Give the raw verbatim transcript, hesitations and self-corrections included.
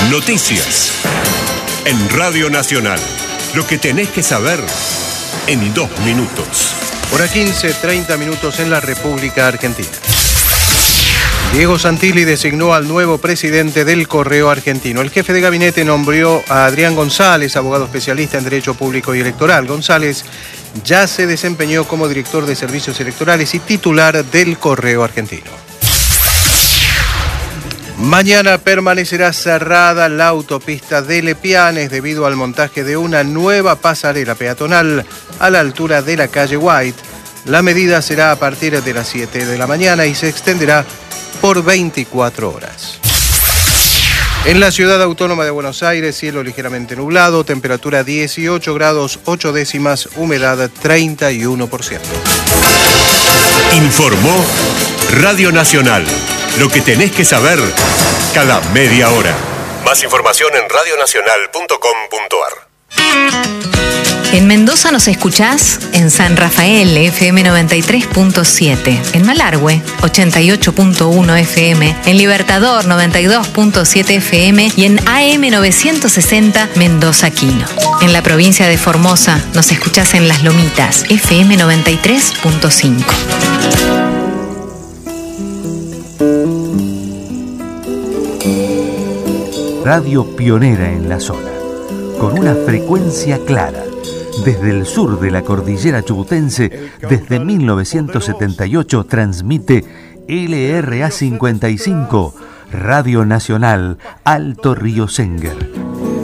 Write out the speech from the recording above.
Noticias. En Radio Nacional. Lo que tenés que saber en dos minutos. Hora quince, treinta minutos en la República Argentina. Diego Santilli designó al nuevo presidente del Correo Argentino. El jefe de gabinete nombró a Adrián González, abogado especialista en Derecho Público y Electoral. González ya se desempeñó como director de Servicios Electorales y titular del Correo Argentino. Mañana permanecerá cerrada la autopista de Lepianes debido al montaje de una nueva pasarela peatonal a la altura de la calle White. La medida será a partir de las siete de la mañana y se extenderá por veinticuatro horas. En la ciudad autónoma de Buenos Aires, cielo ligeramente nublado, temperatura dieciocho grados ocho décimas, humedad treinta y uno por ciento. Informó Radio Nacional. Lo que tenés que saber cada media hora. Más información en radio nacional punto com punto ar. En Mendoza nos escuchás en San Rafael, F M noventa y tres punto siete. En Malargüe, ochenta y ocho punto uno F M. En Libertador, noventa y dos punto siete F M. Y en A M novecientos sesenta, Mendoza Quino. En la provincia de Formosa nos escuchás en Las Lomitas, F M noventa y tres punto cinco. Radio pionera en la zona, con una frecuencia clara, desde el sur de la cordillera chubutense, desde mil novecientos setenta y ocho transmite L R A cincuenta y cinco, Radio Nacional Alto Río Senguer.